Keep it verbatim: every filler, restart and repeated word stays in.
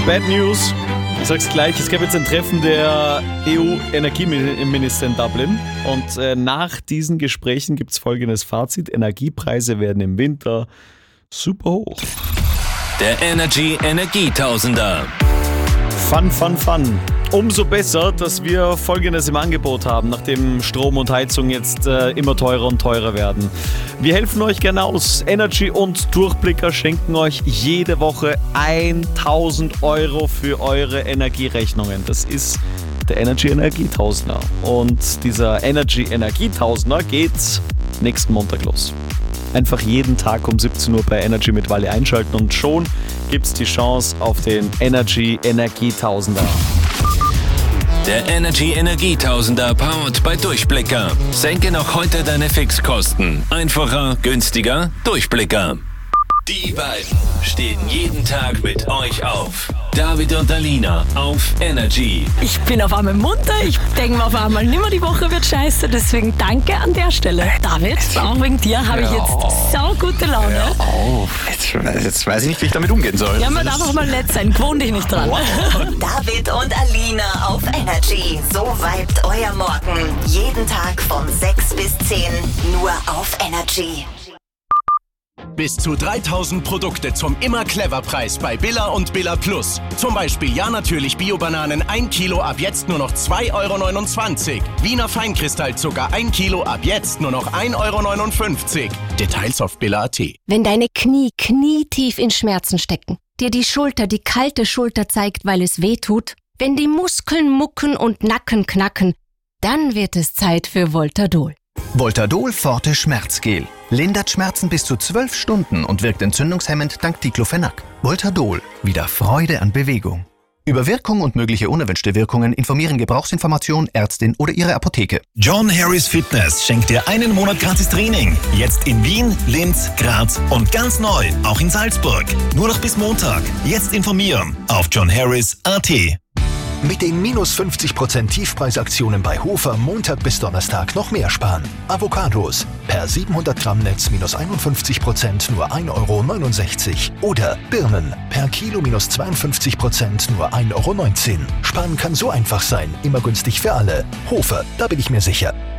Bad News. Ich sag's gleich, es gab jetzt ein Treffen der E U-Energieminister in Dublin und äh, nach diesen Gesprächen gibt's folgendes Fazit. Energiepreise werden im Winter super hoch. Der Energy Energietausender. Fun, fun, fun. Umso besser, dass wir Folgendes im Angebot haben, nachdem Strom und Heizung jetzt äh, immer teurer und teurer werden. Wir helfen euch gerne aus. Energy und Durchblicker schenken euch jede Woche tausend Euro für eure Energierechnungen. Das ist der Energy Energietausender. Und dieser Energy Energietausender geht nächsten Montag los. Einfach jeden Tag um siebzehn Uhr bei Energy mit Wally einschalten und schon gibt's die Chance auf den Energy Energietausender. Der Energy Energietausender powered bei Durchblicker. Senke noch heute deine Fixkosten. Einfacher, günstiger, Durchblicker. Die beiden stehen jeden Tag mit euch auf. David und Alina auf Energy. Ich bin auf einmal munter, ich denke mir auf einmal nimmer, die Woche wird scheiße, deswegen danke an der Stelle. David, auch wegen dir habe ich jetzt so gute Laune. Hör auf. Jetzt, jetzt weiß ich nicht, wie ich damit umgehen soll. Ja, man darf auch mal nett sein, gewöhn dich nicht dran. David und Alina auf Energy. So vibet euer Morgen. Jeden Tag von sechs bis zehn. Nur auf Energy. Bis zu dreitausend Produkte zum Immer-Clever-Preis bei Billa und Billa Plus. Zum Beispiel ja natürlich Bio-Bananen ein Kilo ab jetzt nur noch zwei Euro neunundzwanzig. Wiener Feinkristallzucker ein Kilo ab jetzt nur noch ein Euro neunundfünfzig. Details auf billa punkt at. Wenn deine Knie knietief in Schmerzen stecken, dir die Schulter die kalte Schulter zeigt, weil es weh tut, wenn die Muskeln mucken und Nacken knacken, dann wird es Zeit für Voltadol. Voltadol Forte Schmerzgel. Lindert Schmerzen bis zu zwölf Stunden und wirkt entzündungshemmend dank Diclofenac. Voltadol. Wieder Freude an Bewegung. Über Wirkung und mögliche unerwünschte Wirkungen informieren Gebrauchsinformation, Ärztin oder Ihre Apotheke. John Harris Fitness schenkt dir einen Monat gratis Training. Jetzt in Wien, Linz, Graz und ganz neu, auch in Salzburg. Nur noch bis Montag. Jetzt informieren auf john harris punkt at. Mit den minus fünfzig Prozent Tiefpreisaktionen bei Hofer Montag bis Donnerstag noch mehr sparen. Avocados per siebenhundert Gramm Netz minus einundfünfzig Prozent nur ein Euro neunundsechzig. Oder Birnen per Kilo minus zweiundfünfzig Prozent nur ein Euro neunzehn. Sparen kann so einfach sein, immer günstig für alle. Hofer, da bin ich mir sicher.